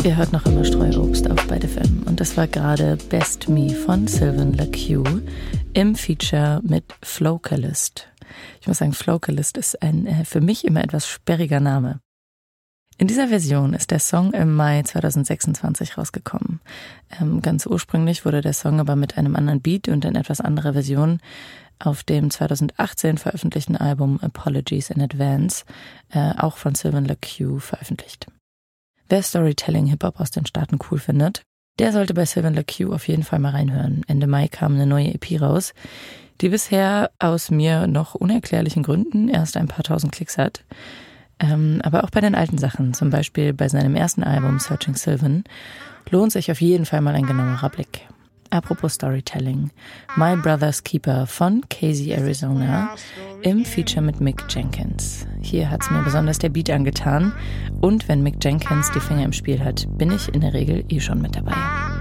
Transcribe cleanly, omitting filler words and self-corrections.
Ihr hört noch immer Streuobst auf Byte FM und das war gerade Best Me von Sylvan LaCue im Feature mit Flocalist. Ich muss sagen, Flocalist ist ein für mich immer etwas sperriger Name. In dieser Version ist der Song im Mai 2026 rausgekommen. Ganz ursprünglich wurde der Song aber mit einem anderen Beat und in etwas anderer Version auf dem 2018 veröffentlichten Album Apologies in Advance, auch von Sylvan LaCue, veröffentlicht. Wer Storytelling-Hip-Hop aus den Staaten cool findet, der sollte bei Sylvan LaCue auf jeden Fall mal reinhören. Ende Mai kam eine neue EP raus, die bisher aus mir noch unerklärlichen Gründen erst ein paar tausend Klicks hat. Aber auch bei den alten Sachen, zum Beispiel bei seinem ersten Album Searching Sylvan, lohnt sich auf jeden Fall mal ein genauerer Blick. Apropos Storytelling, My Brother's Keeper von Casey Arizona im Feature mit Mick Jenkins. Hier hat's mir besonders der Beat angetan und wenn Mick Jenkins die Finger im Spiel hat, bin ich in der Regel schon mit dabei.